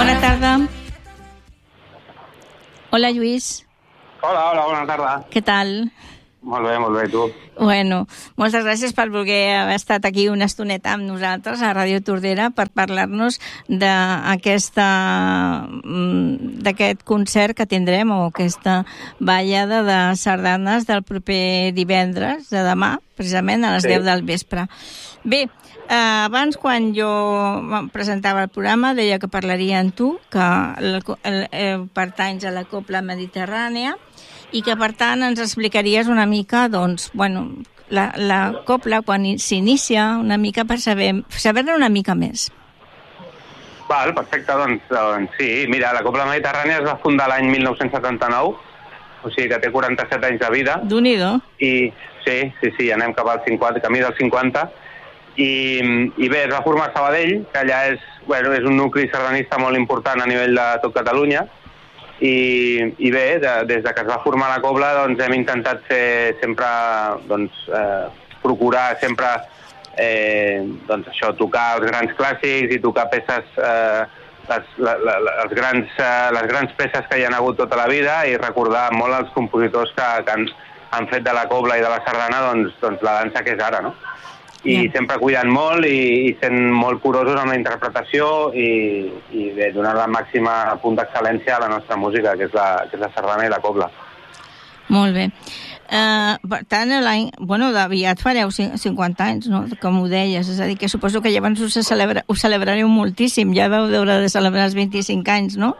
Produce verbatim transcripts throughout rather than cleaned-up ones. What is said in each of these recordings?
Bona tarda. Hola, Lluís. Hola, hola, bona tarda. Què tal? Molt bé, molt bé, tu? Bueno, moltes gràcies per voler haver estat aquí una estoneta amb nosaltres a Ràdio Tordera per parlar-nos d'aquesta d'aquest concert que tindrem, o aquesta ballada de sardanes del proper divendres, de demà, precisament a les sí. deu del vespre. Bé, eh, abans, quan jo presentava el programa, deia que parlaria amb tu, que el, el, el, pertanys a la Cobla Mediterrània, i que, per tant, ens explicaries una mica, doncs, bueno, la, la cobla, quan s'inicia, una mica per saber, saber-ne una mica més. Val, perfecte, doncs, doncs sí. Mira, la Cobla Mediterrània es va fundar l'any mil nou-cents setanta-nou, o sigui que té quaranta-set anys de vida. Déu-n'hi-do. I sí, sí, sí, anem cap al cinquanta, camí del cinquanta. I, i bé, es va formar a Sabadell, que allà és, bueno, és un nucli sardanista molt important a nivell de tot Catalunya. I, i bé, de, des de que es va formar la Cobla, doncs hem intentat fer sempre, doncs, eh, procurar sempre, eh, doncs això, tocar els grans clàssics i tocar peces, eh, les, la, la, les, grans, eh, les grans peces que hi ha hagut tota la vida, i recordar molt els compositors que, que han, han fet de la Cobla i de la sardana, doncs, doncs la dansa que és ara, no? I yeah. sempre cuidant molt i, i sent molt curosos amb la interpretació i, i bé, donant la màxima punt d'excel·lència a la nostra música, que és la, que és la sardana i la cobla. Molt bé. Uh, per tant, l'any... Bueno, aviat fareu cinquanta anys, no?, com ho deies. És a dir, que suposo que llavors us, celebra, us celebrareu moltíssim. Ja vau deure de celebrar els vint-i-cinc anys, no?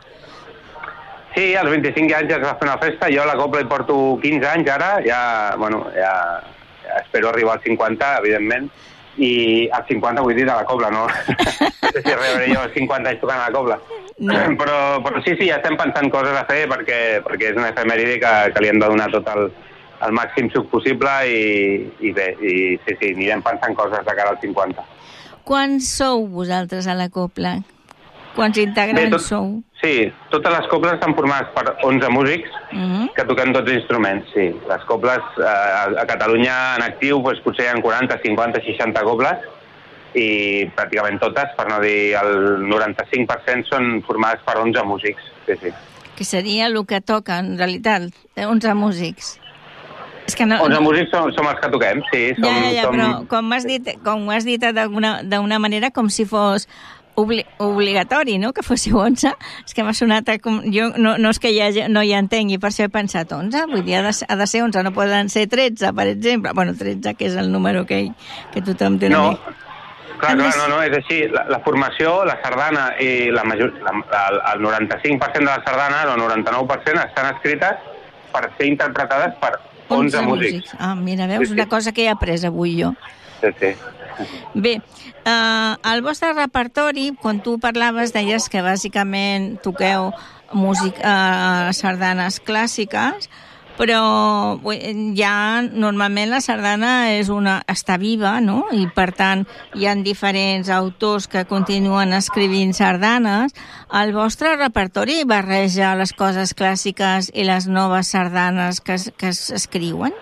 Sí, als vint-i-cinc anys ja es va fer una festa. Jo a la cobla hi porto quinze anys ara. Ja, bueno, ja... espero arribar als cinquanta, evidentment, i als cinquanta vull dir de la cobla, no? No sé si arribaré jo als cinquanta anys tocant a la cobla. No. Però, però sí, sí, ja estem pensant coses a fer perquè, perquè és una efemèride que, que li hem de donar tot el, el màxim suc possible i, i bé, i sí, sí, anirem pensant coses de cara als cinquanta. Quants sou vosaltres a la cobla? Quants integrants Bé, tot, sou? Sí, totes les cobles estan formades per onze músics uh-huh. que toquen tots els instruments, sí. Les cobles eh, a Catalunya en actiu doncs, potser hi ha quaranta, cinquanta, seixanta cobles i pràcticament totes, per no dir el noranta-cinc per cent, són formades per onze músics. Sí, sí. Que seria el que toca, en realitat, onze músics. És que no, onze músics som, som els que toquem, sí. Som, ja, ja, ja, som... però com has dit, com ho has dit d'una manera com si fos Obli obligatori, no?, que fóssiu onze. És que m'ha sonat com... Jo no, no és que hi hagi, no hi entengui, per això he pensat onze. Vull dir, ha de, ha de ser onze, no poden ser tretze, per exemple. Bueno, tretze, que és el número que, que tothom té. No, clar, clar, no, no, és així. La, la formació, la sardana i la major, la, el, el noranta-cinc per cent de les sardanes, o el noranta-nou per cent, estan escrites per ser interpretades per onze músics. músics. Ah, mira, veus, sí, sí. Una cosa que he après avui jo. Sí, sí. Bé, eh, el vostre repertori, quan tu parlaves, deies que bàsicament toqueu música, eh, sardanes clàssiques, però ja normalment la sardana és una, està viva, no? I per tant hi ha diferents autors que continuen escrivint sardanes. El vostre repertori barreja les coses clàssiques i les noves sardanes que, que s'escriuen?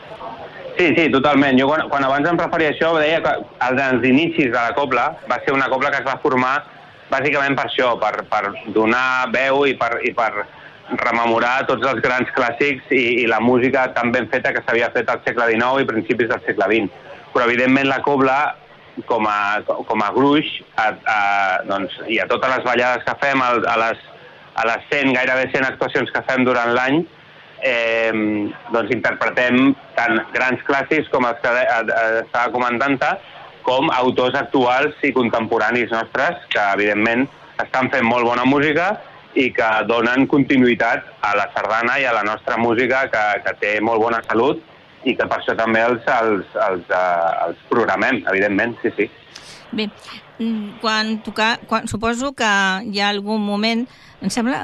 Sí, sí, totalment. Jo quan, quan abans em referia a això deia que als inicis de la cobla va ser una cobla que es va formar bàsicament per això, per, per donar veu i per, i per rememorar tots els grans clàssics i, i la música tan ben feta que s'havia fet al segle dinou i principis del segle vint. Però evidentment la cobla, com a, com a gruix, a, a, doncs, i a totes les ballades que fem, a, a, les, a les cent, gairebé cent actuacions que fem durant l'any, Eh, doncs interpretem tant grans clàssics com els que estava comentant-te, com autors actuals i contemporanis nostres que evidentment estan fent molt bona música i que donen continuïtat a la sardana i a la nostra música que, que té molt bona salut i que per això també els, els, els, els, els programem, evidentment, sí, sí. Bé, quan tocar, quan, suposo que hi ha algun moment, em sembla...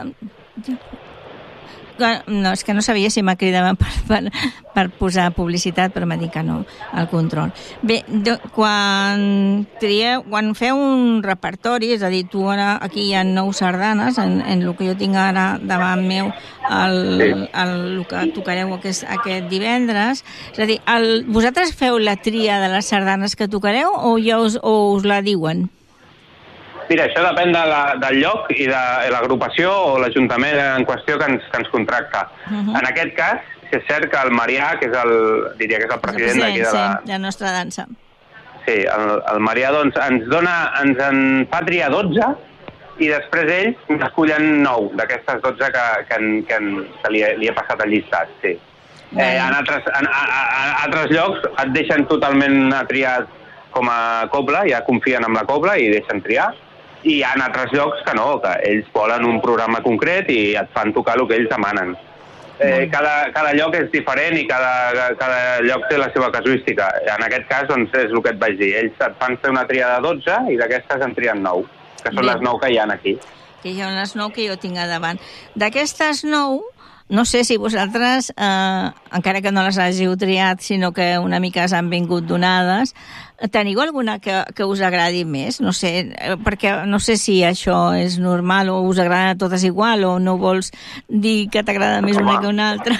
No, és que no sabia si m'acridaven per, per, per posar publicitat, però m'ha dit que no, al control. Bé, de, quan trieu, quan feu un repertori, és a dir, tu ara, aquí hi ha nou sardanes, en, en el que jo tinc ara davant meu, el, el, el que tocareu aquest, aquest divendres, és a dir, el, vosaltres feu la tria de les sardanes que tocareu o ja us, o us la diuen? Mira, això depèn de la, del lloc i de l'agrupació o l'Ajuntament en qüestió que ens, que ens contracta. Uh-huh. En aquest cas, és cert que el Marià, que és el, diria que és el president d'aquí de la... Sí, de la nostra dansa. Sí, el, el Marià doncs, ens dona, ens en fa triar dotze i després ells n'escullen nou d'aquestes dotze que, que, que, que li, li he passat al llistat, sí. Eh, en, altres, en a, a, a altres llocs et deixen totalment triat com a cobla, ja confien en la cobla i deixen triar. I hi ha altres llocs que no, que ells volen un programa concret i et fan tocar el que ells demanen. Eh, cada, cada lloc és diferent i cada, cada lloc té la seva casuística. En aquest cas, doncs, és el que et vaig dir. Ells et fan fer una tria de dotze i d'aquestes en trien nou, que són Bé. les nou que hi ha aquí. Que hi ha les nou que jo tinc a davant. D'aquestes nou, no sé si vosaltres, eh, encara que no les hàgiu triat, sinó que una mica s'han vingut donades, teniu alguna que, que us agradi més? No sé, perquè no sé si això és normal o us agrada totes igual o no vols dir que t'agrada més una que una altra.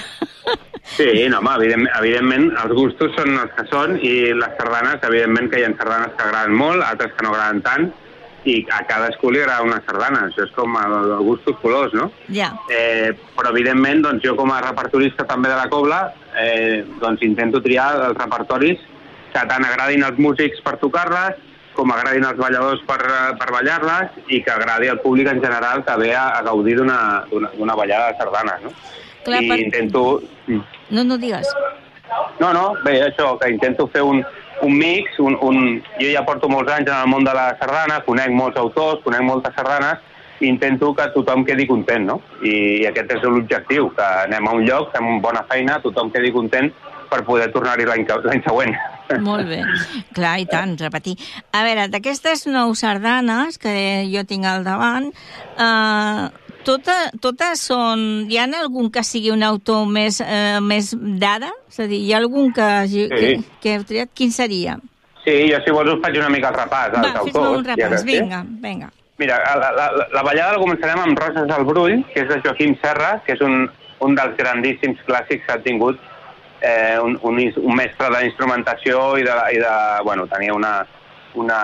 Sí, no, home, evidentment, evidentment els gustos són els que són i les sardanes, evidentment que hi ha sardanes que agraden molt, altres que no agraden tant, i a cadascú li agrada una sardana. Això és com el, el gustos colors, no? Ja. Eh, però, evidentment, doncs, jo com a repertorista també de la cobla, eh, doncs intento triar els repertoris que tant agradin als músics per tocar-les, com agradin als balladors per, per ballar-les, i que agradi al públic en general que ve a, a gaudir d'una ballada de sardanes, no? Clar, I per... intento... No, no digues. No, no, bé, això, que intento fer un... un mix, un, un... jo ja porto molts anys en el món de la sardana, conec molts autors, conec moltes sardanes, i intento que tothom quedi content, no? I, i aquest és l'objectiu, que anem a un lloc, fem bona feina, tothom quedi content per poder tornar-hi l'any següent. Molt bé, clar, i tant, repetir. A veure, d'aquestes nou sardanes que jo tinc al davant, eh, totes, totes són... Hi ha algun que sigui un autor més, eh, més d'ara? És a dir, hi ha algun que, sí. que, que heu triat? Quin seria? Sí, jo si vols us faig una mica el repàs als Va, autors. fes-me un repàs, ja vinga, vinga. Mira, la, la, la ballada la començarem amb Roses al Brull, que és de Joaquim Serra, que és un, un dels grandíssims clàssics que ha tingut eh, un, un, un mestre d'instrumentació i de, i de... Bueno, tenia una... una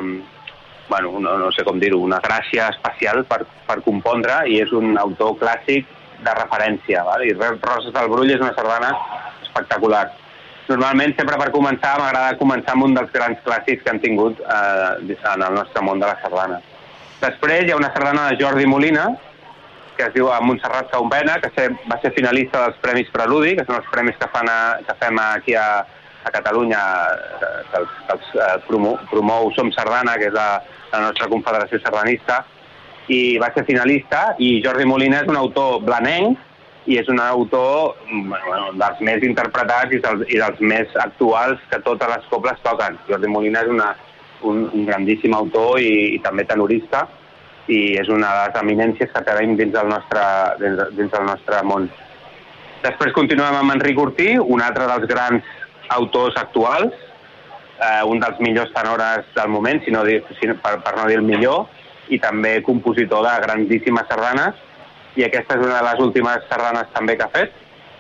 bueno, no, no sé com dir-ho, una gràcia especial per, per compondre, i és un autor clàssic de referència, val? I Roses al Brull és una sardana espectacular. Normalment, sempre per començar, m'agrada començar amb un dels grans clàssics que han tingut eh, en el nostre món de la sardana. Després hi ha una sardana de Jordi Molina, que es diu Montserrat Caumpena, que va ser finalista dels Premis Preludi, que són els premis que, fan a, que fem aquí a, a Catalunya, que els, que els eh, promou, promou Som Sardana, que és la, la nostra confederació sardanista, i va ser finalista, i Jordi Molina és un autor blanenc, i és un autor bueno, dels més interpretats i dels, i dels més actuals que totes les cobles toquen. Jordi Molina és una, un, un grandíssim autor i, i també tenorista, i és una de les eminències que tenim dins del nostre, dins, dins del nostre món. Després continuem amb Enric Ortí, un altre dels grans autors actuals, eh, un dels millors tenores del moment, si no dir, si, per, per no dir el millor, i també compositor de grandíssimes sardanes, i aquesta és una de les últimes sardanes també que ha fet.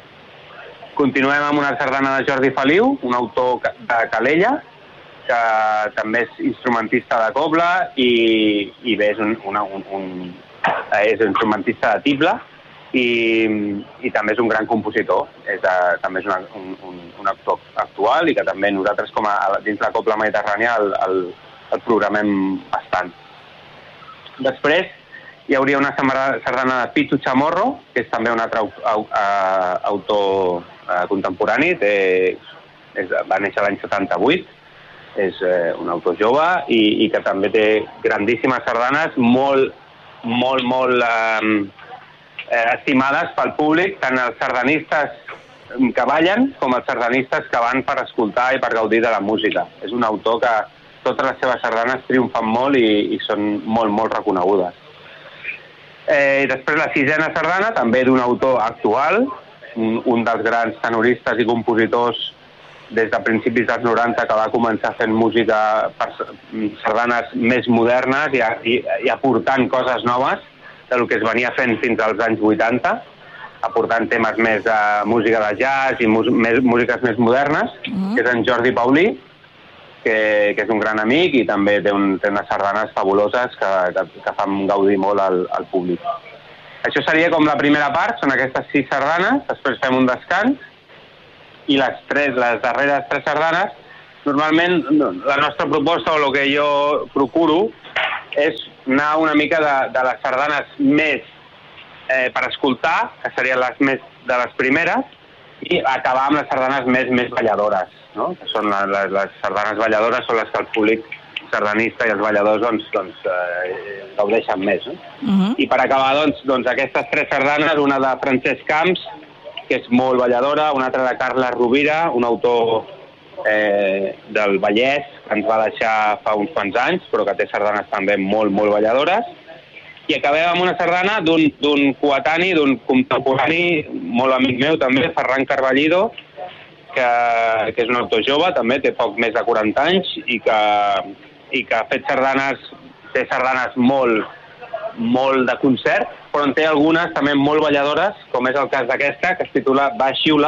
Continuem amb una sardana de Jordi Feliu, un autor de Calella, que també és instrumentista de cobla i, i bé, és un, una, un, un, és un instrumentista de tibla i, i també és un gran compositor. És a, també és una, un, un, un actor actual i que també nosaltres com a, dins la cobla mediterrània el, el, el programem bastant. Després hi hauria una sardana de Pitu Chamorro, que és també un altre autor contemporani, té, és, va néixer l'any setanta-vuit, és eh, un autor jove i, i que també té grandíssimes sardanes molt, molt, molt eh, estimades pel públic, tant els sardanistes que ballen com els sardanistes que van per escoltar i per gaudir de la música. És un autor que totes les seves sardanes triomfen molt i, i són molt, molt reconegudes. Eh, I després la sisena sardana, també d'un autor actual, un, un dels grans tenoristes i compositors des de principis dels noranta, que va començar fent música per sardanes més modernes i, i, i aportant coses noves del que es venia fent fins als anys vuitanta, aportant temes més de música de jazz i més, músiques més modernes, mm-hmm. que és en Jordi Paulí, que, que és un gran amic i també té, un, té unes sardanes fabuloses que, que, que fan gaudir molt al, al públic. Això seria com la primera part, són aquestes sis sardanes, després fem un descans, i les, tres, les darreres tres sardanes, normalment la nostra proposta o el que jo procuro és anar una mica de, de les sardanes més eh, per escoltar, que serien les més de les primeres, i acabar amb les sardanes més, més balladores, no? Que són les, les, les sardanes balladores, són les que el públic sardanista i els balladors doncs, doncs, eh, gaudeixen més. No? Uh-huh. I per acabar, doncs, doncs, aquestes tres sardanes, una de Francesc Camps, que és molt balladora, una altra de Carles Rovira, un autor eh, del Vallès, que ens va deixar fa uns quants anys, però que té sardanes també molt, molt balladores, i acabem amb una sardana d'un coetani, d'un contemporani, molt amic meu també, Ferran Carballido, que, que és un autor jove, també té poc més de quaranta anys, i que, i que ha fet sardanes, té sardanes molt, molt de concert, però en té algunes també molt balladores, com és el cas d'aquesta, que es titula Va Xiula,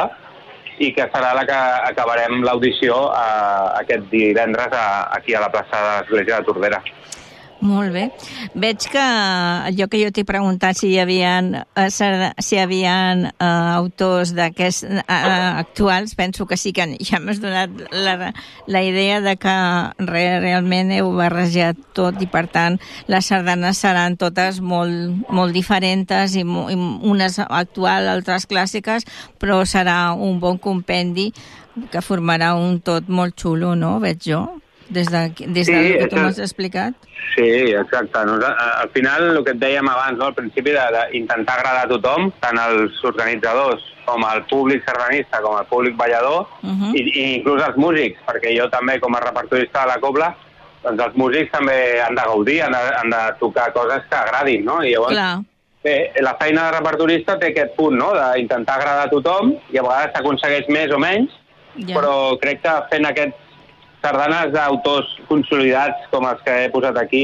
i que serà la que acabarem l'audició aquest divendres a, aquí a la plaça de l'Església de Tordera. Molt bé. Veig que allò que jo t'he preguntat si hi havia, si hi havia uh, autors d'aquests uh, actuals, penso que sí que ja m'has donat la, la idea de que re, realment heu barrejat tot i per tant les sardanes seran totes molt, molt diferents i, i unes actuals, altres clàssiques, però serà un bon compendi que formarà un tot molt xulo, no? Veig jo, des de, des de sí, que tu m'has explicat. Sí, exacte. Al final, el que et dèiem abans, no? Al principi, d'intentar agradar a tothom, tant als organitzadors com al públic sardanista, com al públic ballador, uh-huh. i, i inclús als músics, perquè jo també, com a repertorista de la cobla, doncs els músics també han de gaudir, han de, han de tocar coses que agradin, no? I llavors, bé, la feina de repertorista té aquest punt, no?, d'intentar agradar a tothom, i a vegades s'aconsegueix més o menys, yeah. però crec que fent aquests sardanes d'autors consolidats com els que he posat aquí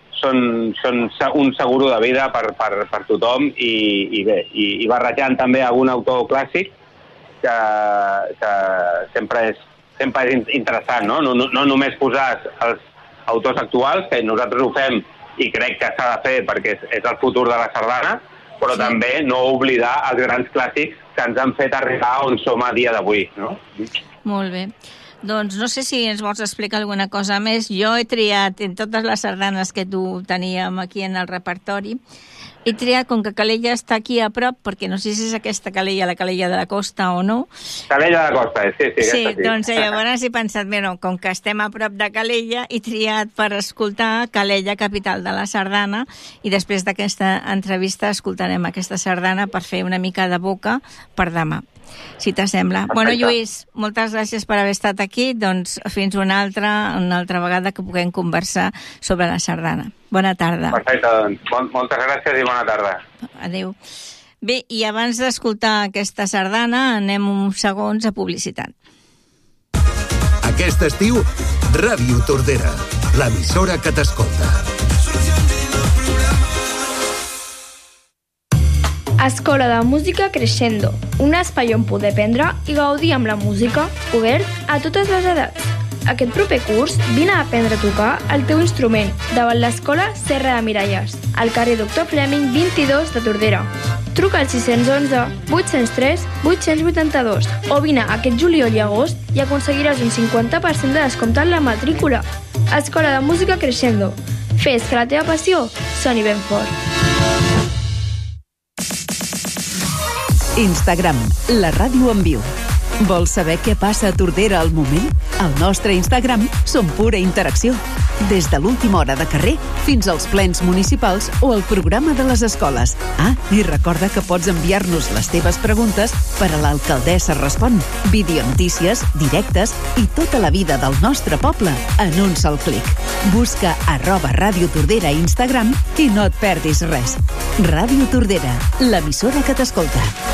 són, són un seguro de vida per, per, per tothom i, i bé, i, i barrejant també algun autor clàssic que, que sempre, és, sempre és interessant, no? No, no, no només posar els autors actuals, que nosaltres ho fem i crec que s'ha de fer perquè és, és el futur de la sardana, però sí. també no oblidar els grans clàssics que ens han fet arribar on som a dia d'avui, no? Molt bé. Doncs no sé si ens vols explicar alguna cosa més. Jo he triat, en totes les sardanes que tu teníem aquí en el repertori, he triat, com que Calella està aquí a prop, perquè no sé si és aquesta Calella, la Calella de la Costa o no. Calella de la Costa, sí, sí. Sí, sí. Doncs llavors he pensat, bé, no, com que estem a prop de Calella, he triat per escoltar Calella, capital de la sardana, i després d'aquesta entrevista escoltarem aquesta sardana per fer una mica de boca per demà, si t'assembla. Perfecte. Bueno, Lluís, moltes gràcies per haver estat aquí. Doncs fins una altra, una altra vegada que puguem conversar sobre la sardana. Bona tarda. Perfecte, doncs. Bon, moltes gràcies i bona tarda. Adéu. Bé, i abans d'escoltar aquesta sardana, anem uns segons a publicitat. Aquest estiu, Ràdio Tordera, l'emissora que t'escolta. Escola de Música Crescendo, un espai on poder aprendre i gaudir amb la música, obert a totes les edats. Aquest proper curs, vine a aprendre a tocar el teu instrument davant l'Escola Serra de Miralles, al carrer Doctor Fleming vint-i-dos de Tordera. Truca al sis onze, vuit zero tres, vuit vuit dos o vine aquest juliol i agost i aconseguiràs un cinquanta per cent de descompte en la matrícula. Escola de Música Crescendo. Fes que la teva passió soni ben fort. Instagram, la ràdio en viu. Vols saber què passa a Tordera al moment? Al nostre Instagram som pura interacció. Des de l'última hora de carrer fins als plens municipals o el programa de les escoles. Ah, i recorda que pots enviar-nos les teves preguntes per a l'Alcaldessa Respon. Videonotícies, directes i tota la vida del nostre poble en un sol clic. Busca arroba Ràdio Tordera a Instagram i no et perdis res. Ràdio Tordera, l'emissora que t'escolta.